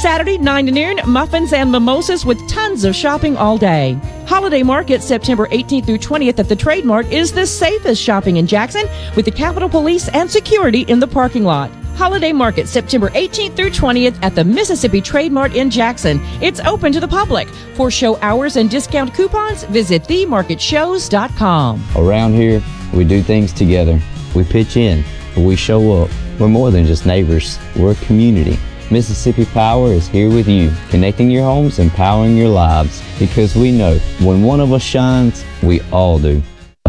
Saturday, 9 to noon, muffins and mimosas with tons of shopping all day. Holiday Market, September 18th through 20th at the Trade Mart is the safest shopping in Jackson with the Capitol Police and security in the parking lot. Holiday Market, September 18th through 20th at the Mississippi Trade Mart in Jackson. It's open to the public. For show hours and discount coupons, visit themarketshows.com. Around here, we do things together. We pitch in. We show up. We're more than just neighbors. We're a community. Mississippi Power is here with you, connecting your homes and powering your lives. Because we know when one of us shines, we all do.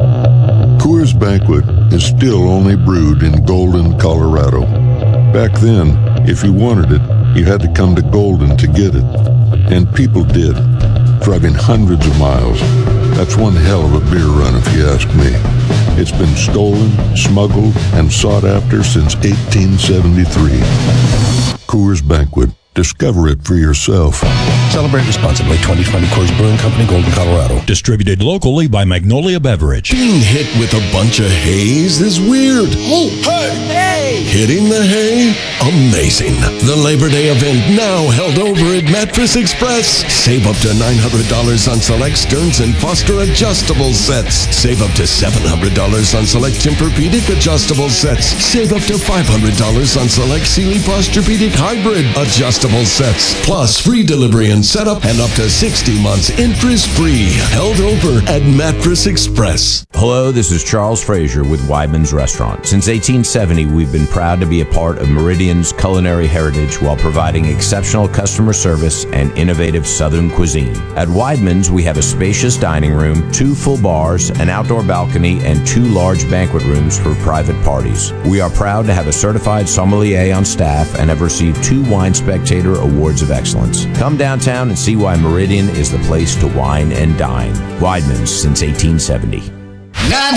Coors Banquet is still only brewed in Golden, Colorado. Back then, if you wanted it, you had to come to Golden to get it. And people did, driving hundreds of miles. That's one hell of a beer run if you ask me. It's been stolen, smuggled, and sought after since 1873. Coors Banquet. Discover it for yourself. Celebrate responsibly. 2020 Coors Brewing Company, Golden, Colorado. Distributed locally by Magnolia Beverage. Being hit with a bunch of haze is weird. Hey! Hitting the hay? Amazing. The Labor Day event now held over at Mattress Express. Save up to $900 on select Stearns & Foster adjustable sets. Save up to $700 on select Tempur-Pedic adjustable sets. Save up to $500 on select Sealy Posturepedic hybrid adjustable sets. Plus free delivery and setup and up to 60 months interest-free. Held over at Mattress Express. Hello, this is Charles Frazier with Weidman's Restaurant. Since 1870, we've been proud to be a part of Meridian's culinary heritage while providing exceptional customer service and innovative Southern cuisine. At Weidman's, we have a spacious dining room, 2 full bars, an outdoor balcony, and 2 large banquet rooms for private parties. We are proud to have a certified sommelier on staff and have received 2 Wine Spectator Awards of Excellence. Come downtown and see why Meridian is the place to wine and dine. Weidman's since 1870.